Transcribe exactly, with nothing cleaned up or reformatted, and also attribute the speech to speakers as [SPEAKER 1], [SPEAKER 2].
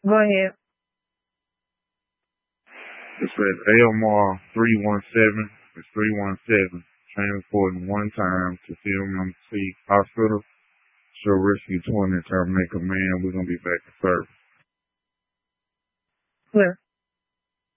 [SPEAKER 1] Go ahead.
[SPEAKER 2] It says A M R three one seven. It's three one seven. Transporting one time to C M M C Hospital. Show rescue twenty. Terminate command. We're going to be back to service.
[SPEAKER 1] Clear.